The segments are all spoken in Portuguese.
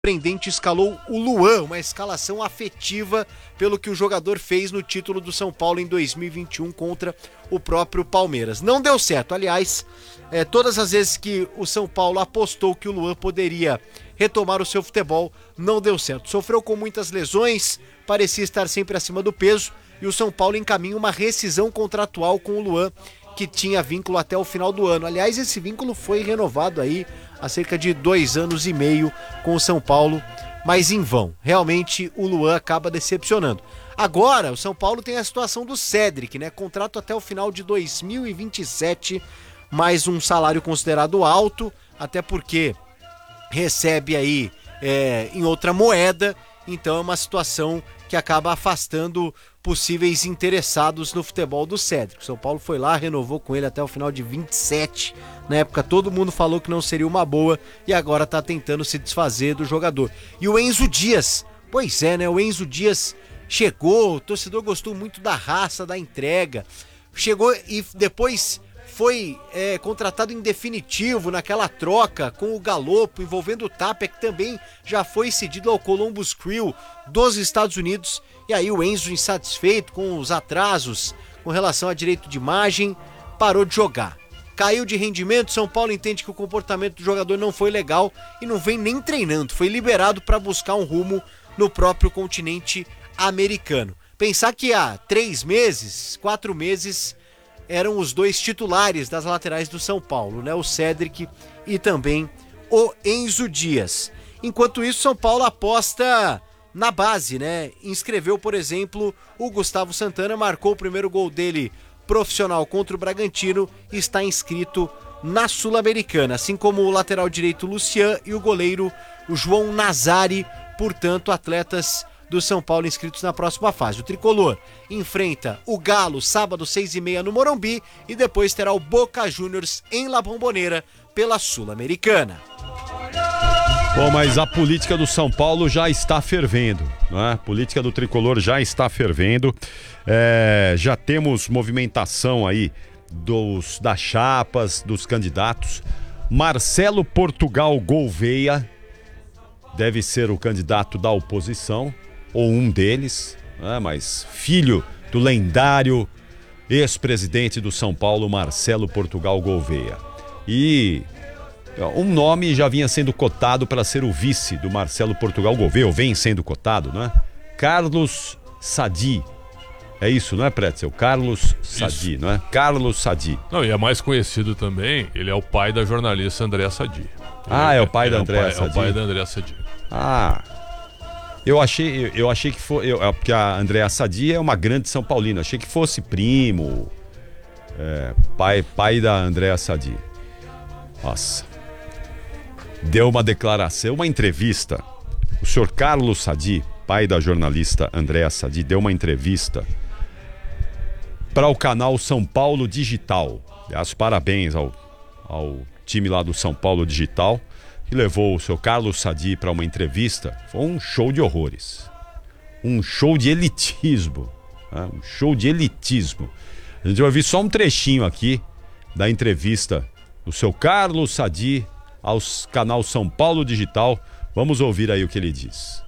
Independente escalou o Luan, uma escalação afetiva pelo que o jogador fez no título do São Paulo em 2021 contra o próprio Palmeiras. Não deu certo, aliás, todas as vezes que o São Paulo apostou que o Luan poderia retomar o seu futebol, não deu certo. Sofreu com muitas lesões, parecia estar sempre acima do peso e o São Paulo encaminha uma rescisão contratual com o Luan, que tinha vínculo até o final do ano. Aliás, esse vínculo foi renovado aí há cerca de 2 anos e meio com o São Paulo, mas em vão. Realmente o Luan acaba decepcionando. Agora, o São Paulo tem a situação do Cédric, né? Contrato até o final de 2027, mais um salário considerado alto, até porque recebe aí em outra moeda, então é uma situação que acaba afastando possíveis interessados no futebol do Cédric. O São Paulo foi lá, renovou com ele até o final de 27. Na época todo mundo falou que não seria uma boa e agora tá tentando se desfazer do jogador. E o Enzo Dias, pois é, né? O Enzo Dias chegou, o torcedor gostou muito da raça, da entrega. Chegou e depois foi contratado em definitivo naquela troca com o Galopo, envolvendo o Tapia, que também já foi cedido ao Columbus Crew dos Estados Unidos. E aí o Enzo, insatisfeito com os atrasos com relação a direito de imagem, parou de jogar. Caiu de rendimento, São Paulo entende que o comportamento do jogador não foi legal e não vem nem treinando, foi liberado para buscar um rumo no próprio continente americano. Pensar que há 3 meses, 4 meses, eram os 2 titulares das laterais do São Paulo, né? O Cédric e também o Enzo Dias. Enquanto isso, São Paulo aposta na base, né? Inscreveu, por exemplo, o Gustavo Santana, marcou o primeiro gol dele profissional contra o Bragantino e está inscrito na Sul-Americana, assim como o lateral direito Lucian e o goleiro o João Nazari, portanto, atletas do São Paulo inscritos na próxima fase. O Tricolor enfrenta o Galo sábado 6h30 no Morumbi e depois terá o Boca Juniors em La Bombonera pela Sul-Americana. Bom, mas a política do São Paulo já está fervendo, né? A política do Tricolor já está fervendo. Já temos movimentação aí das chapas, dos candidatos. Marcelo Portugal Gouveia deve ser o candidato da oposição, ou um deles, né? Mas filho do lendário ex-presidente do São Paulo, Marcelo Portugal Gouveia. E um nome já vinha sendo cotado para ser o vice do Marcelo Portugal Gouveia, ou vem sendo cotado, né? Carlos Sadi. É isso, não é, Pretzel? Carlos Sadi, não é? Carlos Sadi. Não, e é mais conhecido também, ele é o pai da jornalista Andréa Sadi. É o pai da Andréa Sadi? É o pai da Andréa Sadi. Eu achei que foi... porque a Andréa Sadi é uma grande São Paulina. Achei que fosse primo, pai da Andréa Sadi. Nossa. Deu uma declaração, uma entrevista. O senhor Carlos Sadi, pai da jornalista Andréa Sadi, deu uma entrevista para o canal São Paulo Digital. Aliás, parabéns ao time lá do São Paulo Digital, que levou o seu Carlos Sadi para uma entrevista. Foi um show de horrores. Um show de elitismo. Né? Um show de elitismo. A gente vai ouvir só um trechinho aqui da entrevista do seu Carlos Sadi ao canal São Paulo Digital. Vamos ouvir aí o que ele diz.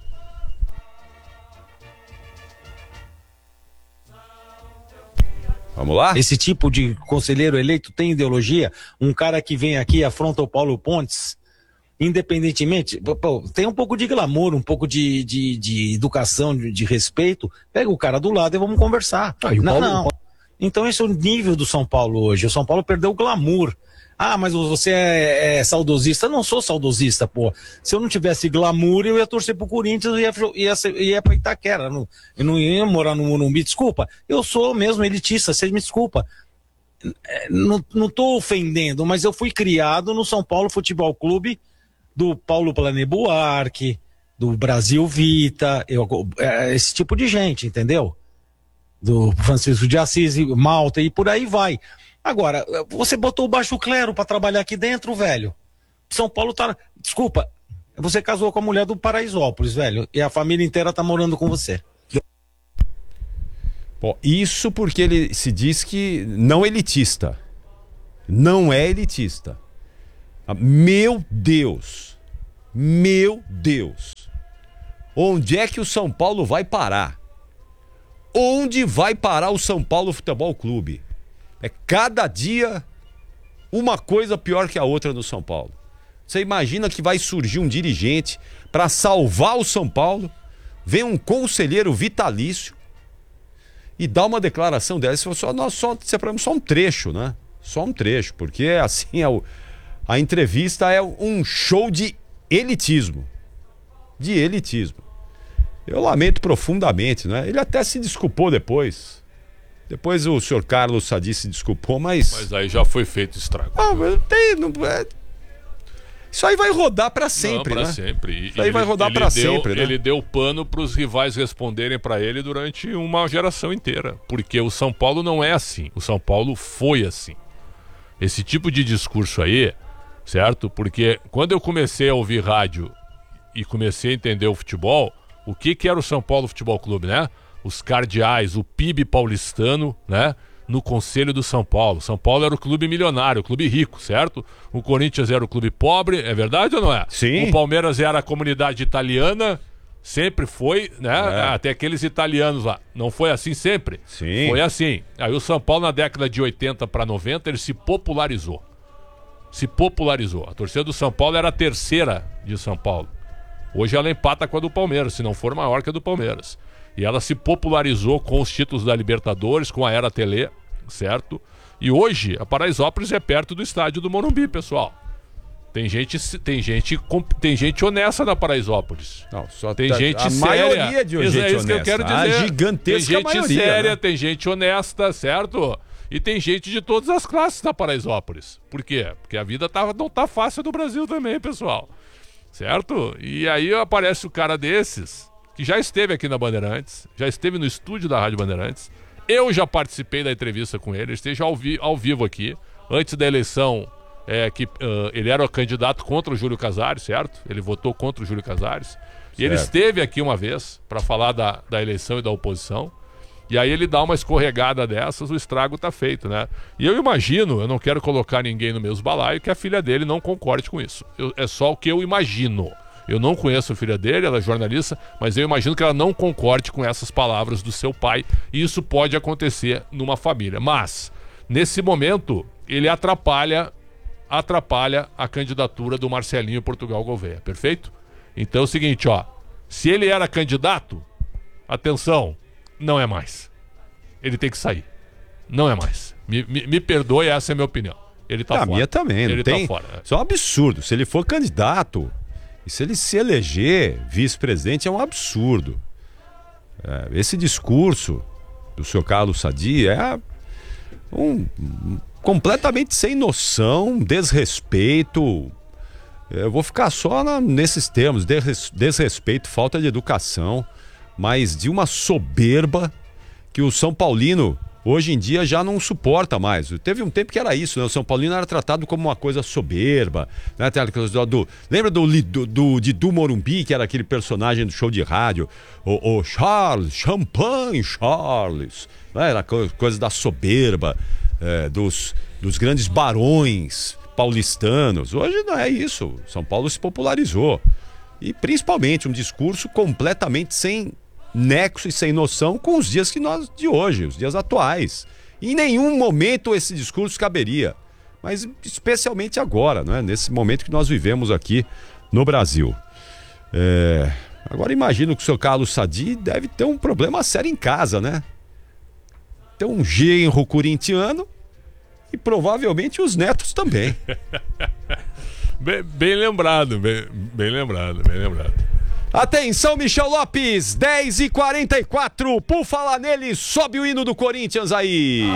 Vamos lá? Esse tipo de conselheiro eleito tem ideologia? Um cara que vem aqui e afronta o Paulo Pontes, independentemente, tem um pouco de glamour, um pouco de educação, de respeito, pega o cara do lado e vamos conversar. Não. Então esse é o nível do São Paulo hoje. O São Paulo perdeu o glamour. Mas você é saudosista? Eu não sou saudosista, pô. Se eu não tivesse glamour, eu ia torcer pro Corinthians e ia pra Itaquera. Eu não ia morar no Morumbi. Desculpa, eu sou mesmo elitista, vocês me desculpa. Não tô ofendendo, mas eu fui criado no São Paulo Futebol Clube, do Paulo Plané Buarque, do Brasil Vita, esse tipo de gente, entendeu? Do Francisco de Assis, Malta e por aí vai. Agora, você botou o baixo clero pra trabalhar aqui dentro, velho. São Paulo tá... Desculpa, você casou com a mulher do Paraisópolis, velho, e a família inteira tá morando com você. Bom, isso porque ele se diz que não é elitista. Não é elitista. Meu Deus! Meu Deus! Onde é que o São Paulo vai parar? Onde vai parar o São Paulo Futebol Clube? É cada dia uma coisa pior que a outra no São Paulo. Você imagina que vai surgir um dirigente para salvar o São Paulo, vem um conselheiro vitalício e dá uma declaração dessa. Nós separamos só um trecho, né? Só um trecho, porque assim a entrevista é um show de elitismo. De elitismo. Eu lamento profundamente, né? Ele até se desculpou depois. Depois o senhor Carlos Sadi se desculpou, mas aí já foi feito estrago. Isso aí vai rodar pra sempre, não, pra né? sempre. Isso aí vai rodar pra sempre, né? Ele deu pano pros rivais responderem pra ele durante uma geração inteira. Porque o São Paulo não é assim. O São Paulo foi assim. Esse tipo de discurso aí, certo? Porque quando eu comecei a ouvir rádio e comecei a entender o futebol, o que era o São Paulo Futebol Clube, né? Os cardeais, o PIB paulistano, né? No Conselho do São Paulo. São Paulo era o clube milionário, o clube rico, certo? O Corinthians era o clube pobre, é verdade ou não é? Sim. O Palmeiras era a comunidade italiana, sempre foi, né? Até aqueles italianos lá. Não foi assim sempre? Sim. Foi assim. Aí o São Paulo, na década de 80 para 90, ele se popularizou. Se popularizou. A torcida do São Paulo era a terceira de São Paulo. Hoje ela empata com a do Palmeiras, se não for maior que a do Palmeiras. E ela se popularizou com os títulos da Libertadores, com a Era Tele, certo? E hoje a Paraisópolis é perto do estádio do Morumbi, pessoal. Tem gente honesta na Paraisópolis. Não, só tem gente a séria. Maioria de gente é isso que eu quero dizer. A gigantesca tem gente maioria, séria, né? tem gente honesta, certo? E tem gente de todas as classes na Paraisópolis. Por quê? Porque a vida não tá fácil no Brasil também, pessoal. Certo? E aí aparece o cara desses, que já esteve aqui na Bandeirantes, já esteve no estúdio da Rádio Bandeirantes. Eu já participei da entrevista com ele, esteja ao vivo aqui, antes da eleição, ele era o candidato contra o Júlio Casares, certo? Ele votou contra o Júlio Casares. E ele esteve aqui uma vez para falar da eleição e da oposição. E aí ele dá uma escorregada dessas, o estrago tá feito, né? E eu imagino, eu não quero colocar ninguém no mesmo balaio, que a filha dele não concorde com isso. É só o que eu imagino. Eu não conheço a filha dele, ela é jornalista, mas eu imagino que ela não concorde com essas palavras do seu pai. E isso pode acontecer numa família. Mas, nesse momento, ele atrapalha a candidatura do Marcelinho Portugal Gouveia, perfeito? Então é o seguinte, ó. Se ele era candidato, atenção, não é mais. Ele tem que sair. Não é mais. Me perdoe, essa é a minha opinião. Ele tá fora. A minha também. Ele não tem... tá fora. Isso é um absurdo. Se ele for candidato e se ele se eleger vice-presidente, é um absurdo. Esse discurso do senhor Carlos Sadi é completamente sem noção, desrespeito. Eu vou ficar só nesses termos, desrespeito, falta de educação, mas de uma soberba que o São Paulino hoje em dia já não suporta mais. Teve um tempo que era isso, né? O São Paulino era tratado como uma coisa soberba, né? Lembra do Didu Morumbi, que era aquele personagem do show de rádio? O Charles, Champagne Charles, né? Era coisa da soberba, dos grandes barões paulistanos. Hoje não é isso. São Paulo se popularizou. E principalmente um discurso completamente sem nexo e sem noção com os dias de hoje, os dias atuais. Em nenhum momento esse discurso caberia, mas especialmente agora, né? Nesse momento que nós vivemos aqui no Brasil. Agora imagino que o seu Carlos Sadi deve ter um problema sério em casa, né? Tem um genro corintiano e provavelmente os netos também. Bem lembrado, bem lembrado. Atenção, Michel Lopes, 10h44, por falar nele, sobe o hino do Corinthians aí.